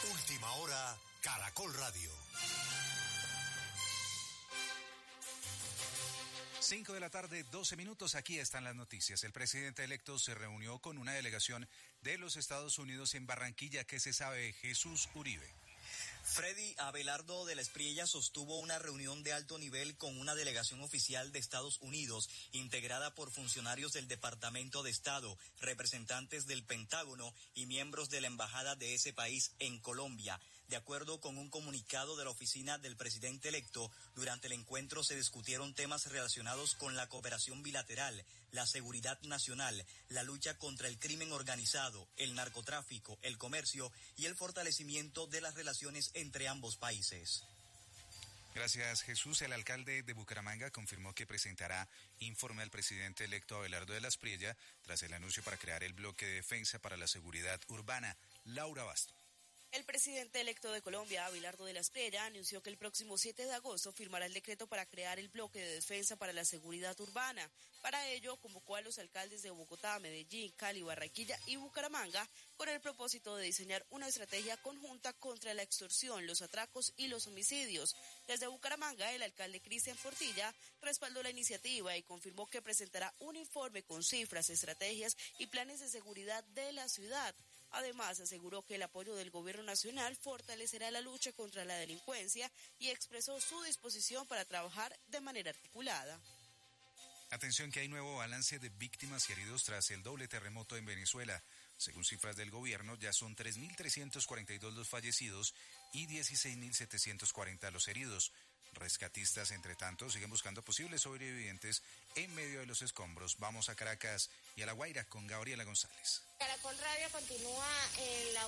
Última hora, Caracol Radio. 5 de la tarde, 12 minutos. Aquí están las noticias. El presidente electo se reunió con una delegación de los Estados Unidos en Barranquilla. ¿Qué se sabe? Jesús Uribe. Freddy Abelardo de la Espriella sostuvo una reunión de alto nivel con una delegación oficial de Estados Unidos integrada por funcionarios del Departamento de Estado, representantes del Pentágono y miembros de la embajada de ese país en Colombia. De acuerdo con un comunicado de la oficina del presidente electo, durante el encuentro se discutieron temas relacionados con la cooperación bilateral, la seguridad nacional, la lucha contra el crimen organizado, el narcotráfico, el comercio y el fortalecimiento de las relaciones entre ambos países. Gracias, Jesús. El alcalde de Bucaramanga confirmó que presentará informe al presidente electo Abelardo de la Espriella tras el anuncio para crear el bloque de defensa para la seguridad urbana. Laura Basto. El presidente electo de Colombia, Abelardo de la Espriella, anunció que el próximo 7 de agosto firmará el decreto para crear el bloque de defensa para la seguridad urbana. Para ello, convocó a los alcaldes de Bogotá, Medellín, Cali, Barranquilla y Bucaramanga con el propósito de diseñar una estrategia conjunta contra la extorsión, los atracos y los homicidios. Desde Bucaramanga, el alcalde Cristian Portilla respaldó la iniciativa y confirmó que presentará un informe con cifras, estrategias y planes de seguridad de la ciudad. Además, aseguró que el apoyo del gobierno nacional fortalecerá la lucha contra la delincuencia y expresó su disposición para trabajar de manera articulada. Atención que hay nuevo balance de víctimas y heridos tras el doble terremoto en Venezuela. Según cifras del gobierno, ya son 3.342 los fallecidos y 16.740 los heridos. Rescatistas, entre tanto, siguen buscando posibles sobrevivientes en medio de los escombros. Vamos a Caracas y a La Guaira con Gabriela González. Caracol Radio continúa en